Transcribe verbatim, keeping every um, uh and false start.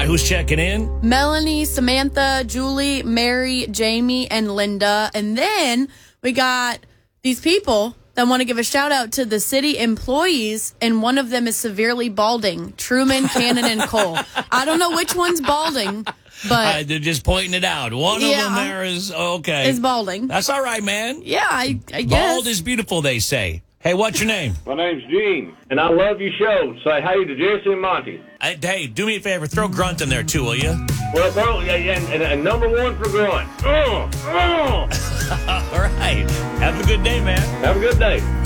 right, who's checking in? Melanie, Samantha, Julie, Mary, Jamie, and Linda. And then we got these people that want to give a shout out to the city employees, and one of them is severely balding. Truman, Cannon, and Cole. I don't know which one's balding, but Uh, they're just pointing it out. One Yeah. of them there is, okay. is balding. That's all right, man. Yeah, I, I guess. Bald is beautiful, they say. Hey, what's your name? My name's Gene, and I love your show. Say hey to Jesse and Monty. Hey, hey, do me a favor. Throw Grunt in there, too, will you? Well, bro, yeah, yeah, and, and number one for Grunt. Uh, uh. All right. Have a good day, man. Have a good day.